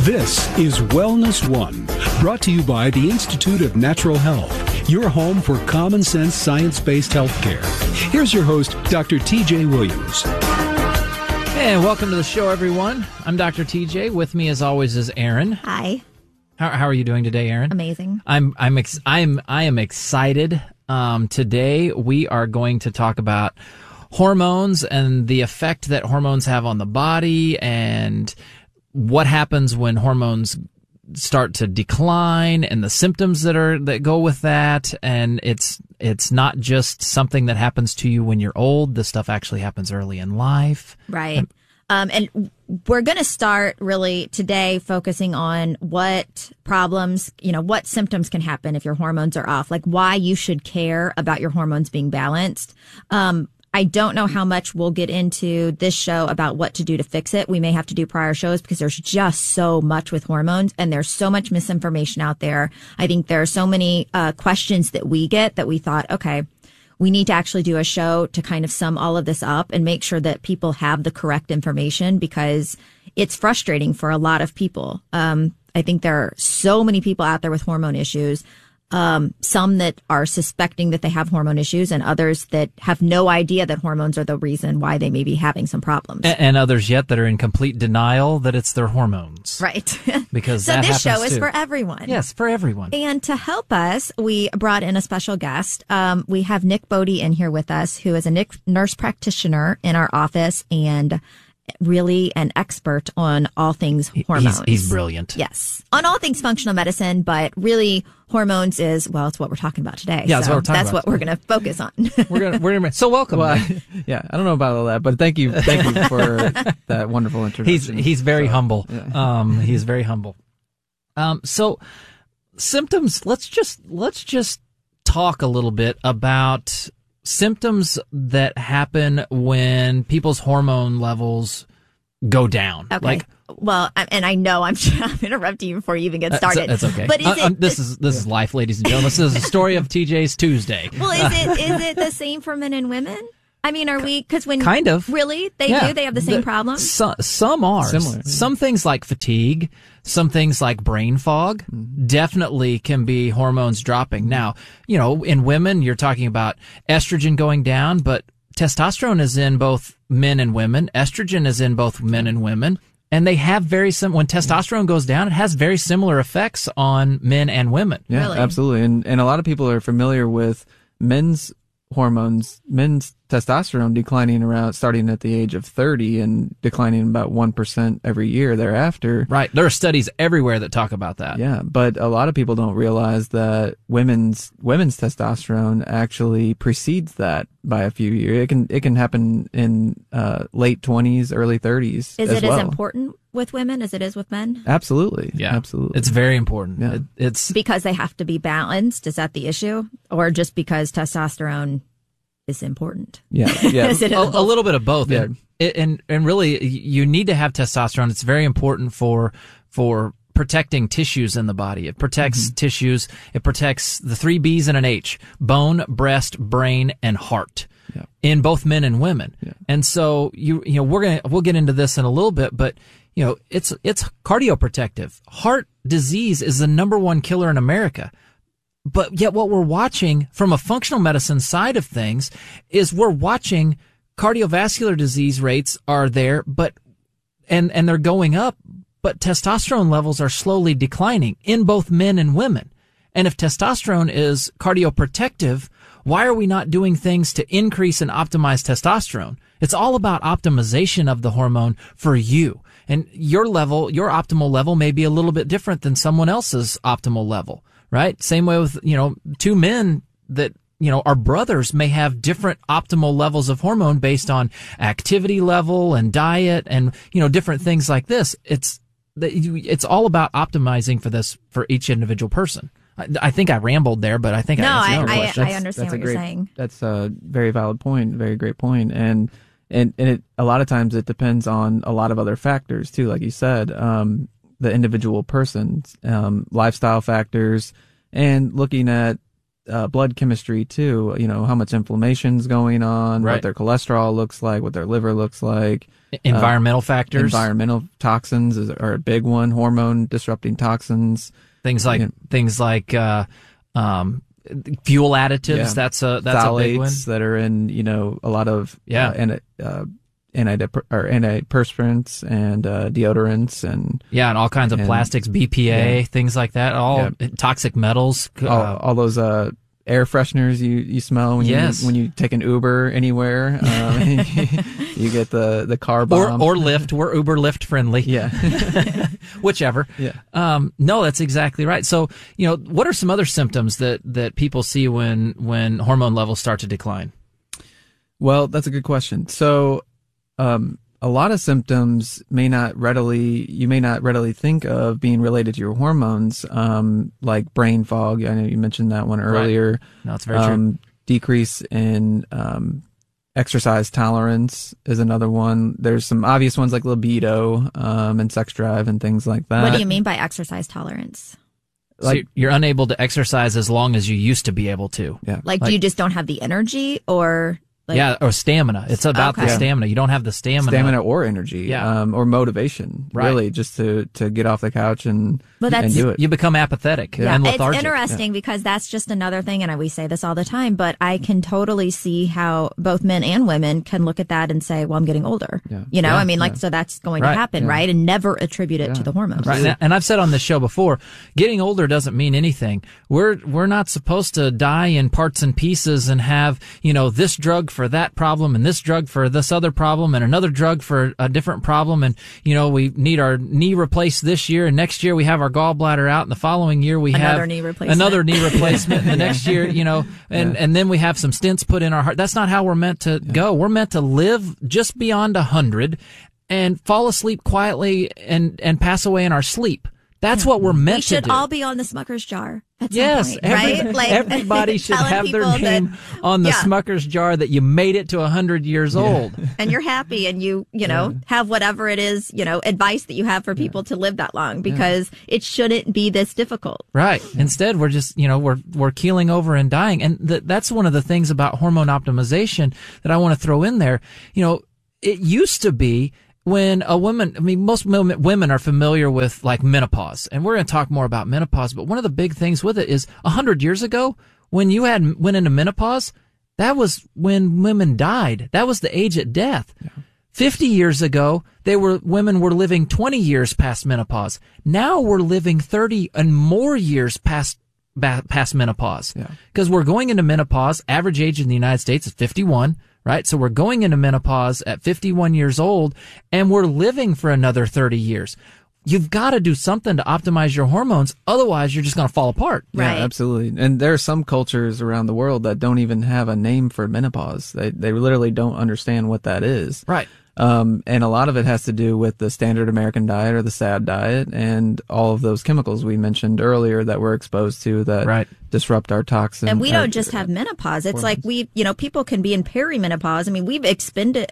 This is Wellness One, brought to you by the Institute of Natural Health, your home for common sense science-based healthcare. Here's your host, Dr. T.J. Williams. And welcome to the show, everyone. I'm Dr. T.J. With me, as always, is Aaron. Hi. How are you doing today, Aaron? Amazing. I am excited. Today we are going to talk about hormones and the effect that hormones have on the body, and what happens when hormones start to decline, and the symptoms that go with that. And it's not just something that happens to you when you're old. This stuff actually happens early in life. Right. And we're going to start really today focusing on what problems, what symptoms can happen if your hormones are off, like why you should care about your hormones being balanced. I don't know how much we'll get into this show about what to do to fix it. We may have to do prior shows because there's just so much with hormones and there's so much misinformation out there. I think there are so many questions that we get that we thought, okay, we need to actually do a show to kind of sum all of this up and make sure that people have the correct information, because it's frustrating for a lot of people. I think there are so many people out there with hormone issues. Some that are suspecting that they have hormone issues, and others that have no idea that hormones are the reason why they may be having some problems. And others yet that are in complete denial that it's their hormones. Right. Because so that this show happens is too. for everyone. Yes, for everyone. And to help us, we brought in a special guest. We have Nick Bodie in here with us, who is a nurse practitioner in our office and really an expert on all things hormones. He's brilliant. Yes. On all things functional medicine, but really hormones is, well, it's what we're talking about today. Yeah, that's what we're talking about. That's what we're going to focus on. We're gonna so welcome. Well, I don't know about all that, but thank you for that wonderful introduction. He's very humble. Yeah. He's very humble. So symptoms, let's just talk a little bit about symptoms that happen when people's hormone levels go down. Okay. Like, well, and I know I'm interrupting you before you even get started. That's okay. But this is life, ladies and gentlemen. This is the story of TJ's Tuesday. Well, is it the same for men and women? I mean, are we, because when kind of really they have the same problem? Some are similar. Some things like fatigue, some things like brain fog, definitely can be hormones dropping. Now, in women, you're talking about estrogen going down, but testosterone is in both men and women. Estrogen is in both men and women. And they have very similar, when testosterone goes down, it has very similar effects on men and women. Yeah, Really? absolutely. And a lot of people are familiar with men's hormones, men's testosterone declining starting at the age of 30 and declining about 1% every year thereafter. Right. There are studies everywhere that talk about that. Yeah, but a lot of people don't realize that women's testosterone actually precedes that by a few years. It can happen in late 20s, early 30s. Is as it well. as important with women as it is with men? Absolutely. Yeah. Absolutely. It's very important. Yeah. It's Because they have to be balanced? Is that the issue? Or just because testosterone is important? Yeah. Yeah. Is it a little bit of both. Yeah. And really, you need to have testosterone. It's very important for protecting tissues in the body. It protects tissues. It protects the 3 B's and an H: bone, breast, brain, and heart. Yeah. In both men and women. Yeah. And so we'll get into this in a little bit, but it's cardioprotective. Heart disease is the number 1 killer in America. But yet what we're watching from a functional medicine side of things is we're watching cardiovascular disease rates are there, and they're going up, but testosterone levels are slowly declining in both men and women. And if testosterone is cardioprotective, why are we not doing things to increase and optimize testosterone? It's all about optimization of the hormone for you. And your optimal level may be a little bit different than someone else's optimal level, right? Same way with, 2 men that, our brothers may have different optimal levels of hormone based on activity level and diet and, different things like this. It's all about optimizing for each individual person. I think I rambled there, but I think I answered understand what you're saying. That's a very valid point, very great point. And it, a lot of times it depends on a lot of other factors too, like you said, the individual person's lifestyle factors, and looking at blood chemistry too. You know, how much inflammation's going on, Right. what their cholesterol looks like, what their liver looks like. Environmental factors. Environmental toxins are a big one. Hormone disrupting toxins. Things like fuel additives. Yeah. That's a Phthalates big one. that are in, you know, a lot of antiperspirants and deodorants and Yeah, and all kinds of plastics, BPA, things like that. All toxic metals. all those air fresheners you smell when you take an Uber anywhere. You get the car bomb or Lyft. We're Uber Lyft friendly. Yeah. Whichever. Yeah. No, that's exactly right. So, you know, what are some other symptoms that people see when hormone levels start to decline? Well, that's a good question. So, a lot of symptoms you may not readily think of being related to your hormones, like brain fog. I know you mentioned that one earlier. Right. No, it's very true. Decrease in exercise tolerance is another one. There's some obvious ones like libido and sex drive and things like that. What do you mean by exercise tolerance? So you're unable to exercise as long as you used to be able to. Yeah. Like you just don't have the energy, or or stamina. It's about the stamina. You don't have the stamina or energy, or motivation, really, just to get off the couch and do it. You become apathetic and lethargic. It's interesting because that's just another thing, and we say this all the time, but I can totally see how both men and women can look at that and say, well, I'm getting older. Yeah. You know, I mean, so that's going to happen, right? And never attribute it to the hormones. Right. And I've said on this show before, getting older doesn't mean anything. We're not supposed to die in parts and pieces and have, you know, this drug for that problem and this drug for this other problem and another drug for a different problem. And, you know, we need our knee replaced this year, and next year we have our gallbladder out, and the following year we have another knee replacement. And the next year, you know, and then we have some stents put in our heart. That's not how we're meant to go. We're meant to live just beyond 100 and fall asleep quietly and pass away in our sleep. That's what we're meant to do. We should all be on the Smucker's jar at some point, right? Like, everybody should have their name on the Smucker's jar that you made it to 100 years old. And you're happy, and you know, have whatever it is, you know, advice that you have for people to live that long, because it shouldn't be this difficult. Right. Instead, we're just, you know, we're keeling over and dying. And that's one of the things about hormone optimization that I want to throw in there. You know, it used to be, when a woman, I mean, most women are familiar with like menopause, and we're going to talk more about menopause, but one of the big things with it is 100 years ago, when you went into menopause, that was when women died. That was the age at death. Yeah. 50 years ago, women were living 20 years past menopause. Now we're living 30 and more years past menopause. Because we're going into menopause. Average age in the United States is 51. Right? So we're going into menopause at 51 years old, and we're living for another 30 years. You've got to do something to optimize your hormones. Otherwise, you're just going to fall apart. Right. Yeah, absolutely. And there are some cultures around the world that don't even have a name for menopause. They literally don't understand what that is. Right. And a lot of it has to do with the standard American diet or the SAD diet and all of those chemicals we mentioned earlier that we're exposed to that disrupt our toxin. And we don't just have menopause. It's like people can be in perimenopause. I mean, we've extended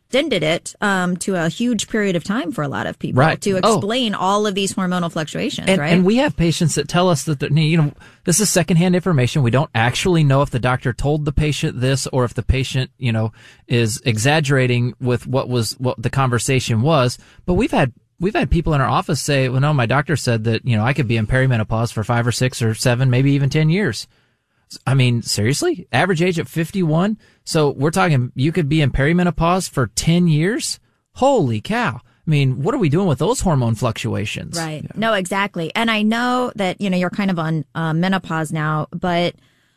it to a huge period of time for a lot of people to explain all of these hormonal fluctuations, right? And we have patients that tell us that, this is secondhand information. We don't actually know if the doctor told the patient this or if the patient, is exaggerating with what the conversation was. But we've had people in our office say, well, no, my doctor said that, I could be in perimenopause for 5 or 6 or 7, maybe even 10 years. I mean, seriously? Average age at 51? So we're talking you could be in perimenopause for 10 years? Holy cow. I mean, what are we doing with those hormone fluctuations? Right. Yeah. No, exactly. And I know that, you're kind of on menopause now, but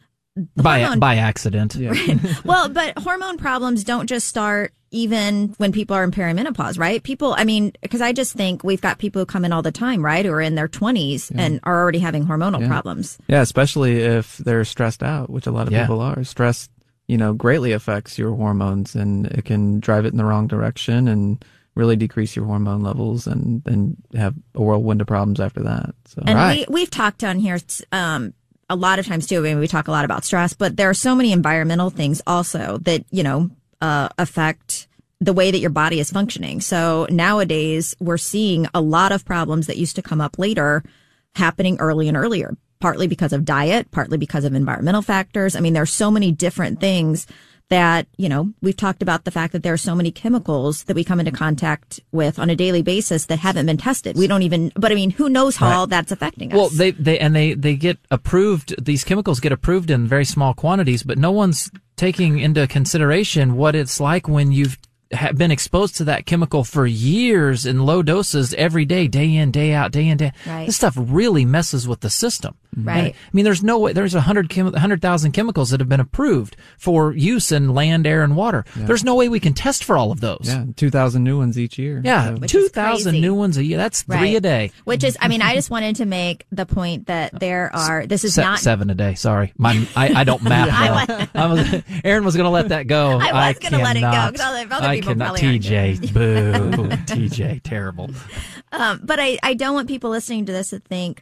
by accident. Yeah. Right. Well, but hormone problems don't just start even when people are in perimenopause, right? Because I just think we've got people who come in all the time, right? Who are in their 20s and are already having hormonal problems. Yeah, especially if they're stressed out, which a lot of people are. Stress, greatly affects your hormones, and it can drive it in the wrong direction and really decrease your hormone levels and then have a whirlwind of problems after that. So, and we've talked on here a lot of times too. I mean, we talk a lot about stress, but there are so many environmental things also that, affect the way that your body is functioning. So nowadays we're seeing a lot of problems that used to come up later happening early and earlier. partly because of diet, partly because of environmental factors. I mean, there's so many different things that, we've talked about the fact that there are so many chemicals that we come into contact with on a daily basis that haven't been tested. We don't even, but I mean, who knows how all that's affecting us? Well, they get approved, these chemicals get approved in very small quantities, but no one's taking into consideration what it's like when you've been exposed to that chemical for years in low doses every day, day in, day out, day in, day out. Right. This stuff really messes with the system. Right. And, I mean, there's no way, there's 100,000 chemicals that have been approved for use in land, air, and water. Yeah. There's no way we can test for all of those. Yeah, 2,000 new ones each year. Yeah, 2,000 new ones a year. That's 3 a day. Which is, I mean, I just wanted to make the point that there are, this is not 7 a day. Sorry. I don't math well. Aaron was going to let that go. I was going to let it go because other people probably TJ, boo. TJ, terrible. But I don't want people listening to this to think,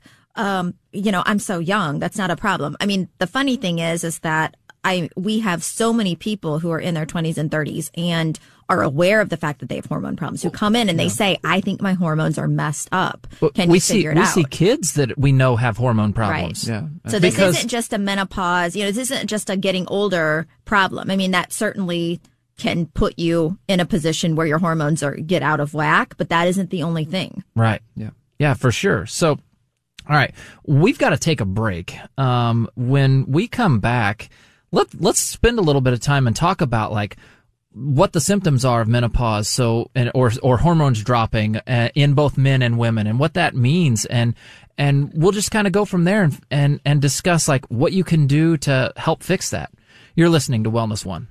I'm so young. That's not a problem. I mean, the funny thing is that we have so many people who are in their 20s and 30s and are aware of the fact that they have hormone problems who come in and they say, I think my hormones are messed up. Can you figure it out? We see kids that we know have hormone problems. Right. Yeah. So this isn't just a menopause, this isn't just a getting older problem. I mean, that certainly can put you in a position where your hormones get out of whack, but that isn't the only thing. Right. Yeah. Yeah, for sure. So, all right, we've got to take a break. When we come back, let's spend a little bit of time and talk about like what the symptoms are of menopause, or hormones dropping in both men and women, and what that means, and we'll just kind of go from there and discuss like what you can do to help fix that. You're listening to Wellness One.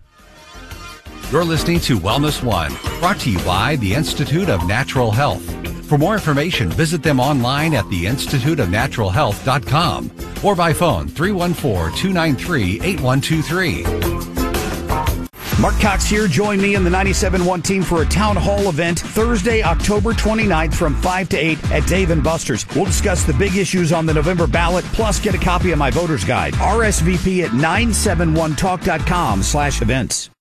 You're listening to Wellness One, brought to you by the Institute of Natural Health. For more information, visit them online at theinstituteofnaturalhealth.com or by phone 314-293-8123. Mark Cox here. Join me and the 97.1 team for a town hall event Thursday, October 29th from 5 to 8 at Dave & Buster's. We'll discuss the big issues on the November ballot, plus get a copy of my voter's guide. RSVP at 971talk.com/events.